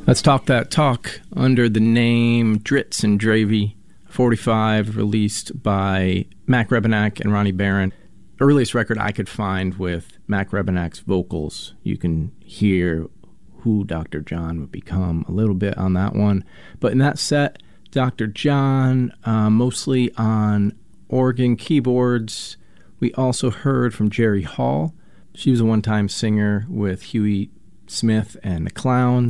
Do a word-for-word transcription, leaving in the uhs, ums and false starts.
Let's Talk That Talk under the name Dritz and Dravy, forty-five, released by Mac Rebennack and Ronnie Barron. Earliest record I could find with Mac Rebennack's vocals. You can hear who Doctor John would become a little bit on that one. But in that set, Doctor John, uh, mostly on organ keyboards. We also heard from Jerry Hall. She was a one-time singer with Huey Smith and the Clowns.